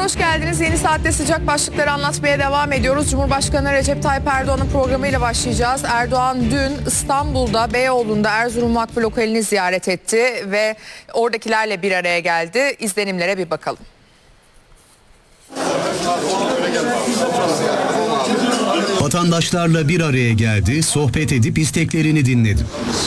hoş geldiniz. Yeni saatte sıcak başlıkları anlatmaya devam ediyoruz. Cumhurbaşkanı Recep Tayyip Erdoğan'ın programıyla başlayacağız. Erdoğan dün İstanbul'da Beyoğlu'nda Erzurum Vakfı lokalini ziyaret etti ve oradakilerle bir araya geldi. İzlenimlere bir bakalım. Vatandaşlarla bir araya geldi, sohbet edip isteklerini dinledi.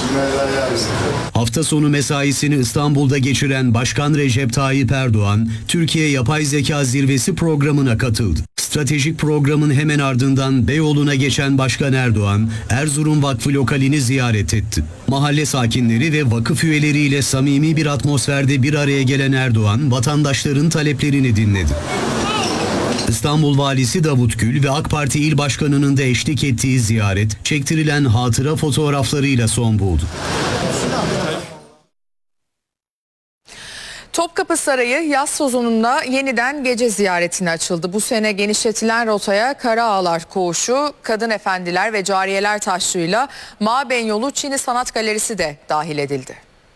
Hafta sonu mesaisini İstanbul'da geçiren Başkan Recep Tayyip Erdoğan, Türkiye Yapay Zeka Zirvesi programına katıldı. Stratejik programın hemen ardından Beyoğlu'na geçen Başkan Erdoğan, Erzurum Vakfı lokalini ziyaret etti. Mahalle sakinleri ve vakıf üyeleriyle samimi bir atmosferde bir araya gelen Erdoğan, vatandaşların taleplerini dinledi. İstanbul Valisi Davut Gül ve AK Parti İl Başkanı'nın da eşlik ettiği ziyaret, çektirilen hatıra fotoğraflarıyla son buldu. Topkapı Sarayı yaz sezonunda yeniden gece ziyaretine açıldı. Bu sene genişletilen rotaya Kara Ağlar Koğuşu, Kadın Efendiler ve Cariyeler Taşrı'yla Maben Yolu Çini Sanat Galerisi de dahil edildi.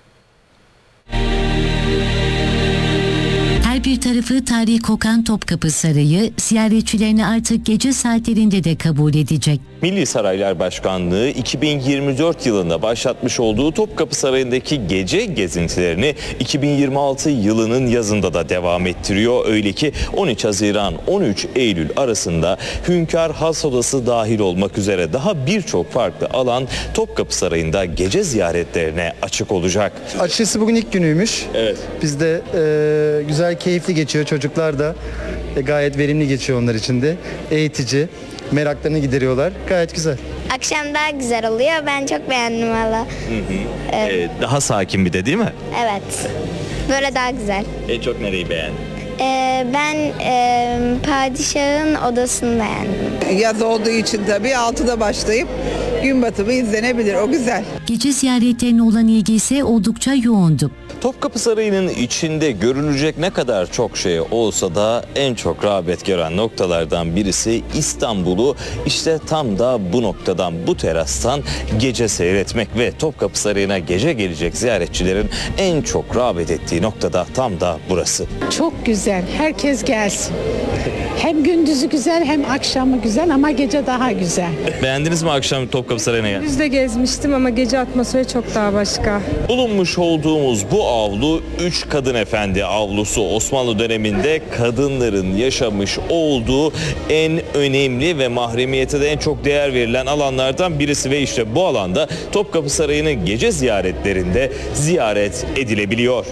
Her bir tarafı tarih kokan Topkapı Sarayı ziyaretçilerini artık gece saatlerinde de kabul edecek. Milli Saraylar Başkanlığı 2024 yılında başlatmış olduğu Topkapı Sarayı'ndaki gece gezintilerini 2026 yılının yazında da devam ettiriyor. Öyle ki 13 Haziran 13 Eylül arasında Hünkâr Has Odası dahil olmak üzere daha birçok farklı alan Topkapı Sarayı'nda gece ziyaretlerine açık olacak. Açıkçası bugün ilk günüymüş. Evet. Biz de güzel, keyifli geçiyor. Çocuklar da gayet verimli geçiyor onlar için de. Eğitici, meraklarını gideriyorlar. Gayet güzel. Akşam daha güzel oluyor. Ben çok beğendim valla. Daha sakin bir de değil mi? Evet. Böyle daha güzel. En çok nereyi beğendin? Ben padişahın odasını beğendim. Yaz olduğu için tabii 6'da başlayıp gün batımı izlenebilir. O güzel. Gece ziyaretlerine olan ilgi ise oldukça yoğundu. Topkapı Sarayı'nın içinde görülecek ne kadar çok şey olsa da en çok rağbet gören noktalardan birisi İstanbul'u işte tam da bu noktadan, bu terastan gece seyretmek ve Topkapı Sarayı'na gece gelecek ziyaretçilerin en çok rağbet ettiği noktada tam da burası. Çok güzel. Herkes gelsin. Hem gündüzü güzel hem akşamı güzel ama gece daha güzel. Beğendiniz mi akşam Topkapı Sarayı'na geldiniz? Gündüz de gezmiştim ama gece atmosferi çok daha başka. Bulunmuş olduğumuz bu avlu 3 kadın efendi avlusu. Osmanlı döneminde kadınların yaşamış olduğu en önemli ve mahremiyete de en çok değer verilen alanlardan birisi ve işte bu alanda Topkapı Sarayı'nın gece ziyaretlerinde ziyaret edilebiliyor.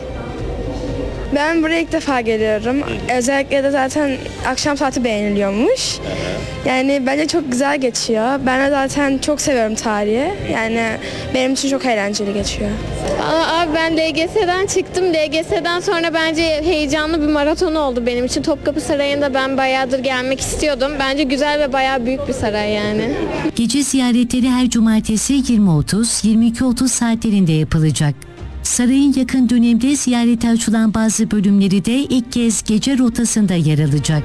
Ben buraya ilk defa geliyorum. Özellikle de zaten akşam saati beğeniliyormuş. Yani bence çok güzel geçiyor. Ben de zaten çok seviyorum tarihi. Yani benim için çok eğlenceli geçiyor. Abi ben LGS'den çıktım. LGS'den sonra bence heyecanlı bir maraton oldu benim için. Topkapı Sarayı'nda ben bayağıdır gelmek istiyordum. Bence güzel ve bayağı büyük bir saray yani. Gece ziyaretleri her cumartesi 20.30-22.30 saatlerinde yapılacak. Sarayın yakın dönemde ziyarete açılan bazı bölümleri de ilk kez gece rotasında yer alacak.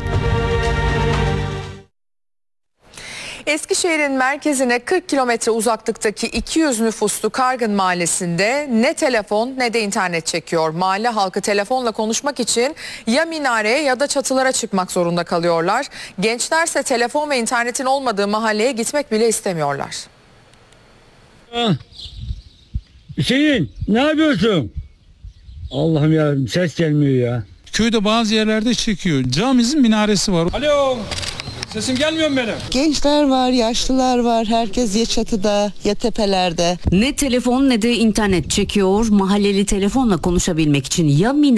Eskişehir'in merkezine 40 kilometre uzaklıktaki 200 nüfuslu Kargın Mahallesi'nde ne telefon ne de internet çekiyor. Mahalle halkı telefonla konuşmak için ya minareye ya da çatılara çıkmak zorunda kalıyorlar. Gençlerse telefon ve internetin olmadığı mahalleye gitmek bile istemiyorlar. Hüseyin ne yapıyorsun? Allah'ım ya ses gelmiyor ya. Köyde bazı yerlerde çekiyor. Camimizin minaresi var. Alo. Sesim gelmiyor mu benim? Gençler var, yaşlılar var. Herkes ya çatıda ya tepelerde. Ne telefon ne de internet çekiyor. Mahalleli telefonla konuşabilmek için ya